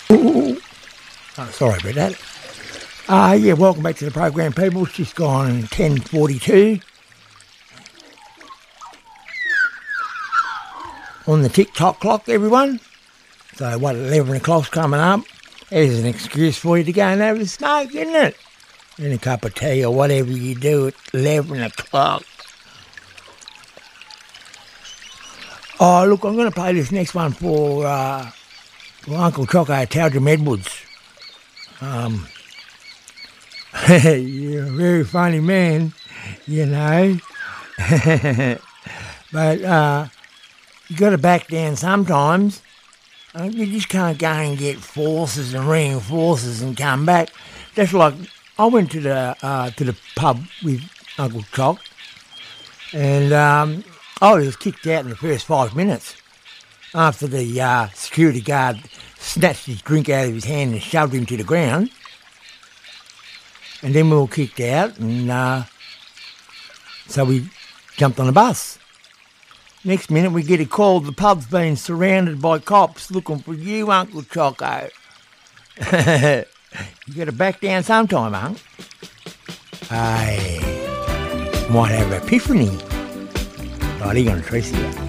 Oh, sorry about that. Welcome back to the program, people. It's just gone 10:42 on the tick-tock clock, everyone. So, 11 o'clock's coming up. There's an excuse for you to go and have a smoke, isn't it? And a cup of tea or whatever you do at 11 o'clock. Oh, look, I'm going to play this next one for Uncle Choco at Taldrum Edwards. You're a very funny man, you know. But you got to back down sometimes. You just can't go and get forces and reinforces and come back. That's like I went to the pub with Uncle Choc, and I was kicked out in the first 5 minutes after the security guard snatched his drink out of his hand and shoved him to the ground. And then we were kicked out, and so we jumped on a bus. Next minute, we get a call, the pub's been surrounded by cops looking for you, Uncle Choco. You got to back down sometime, Unc. I might have an epiphany. Right, you're going to trace you.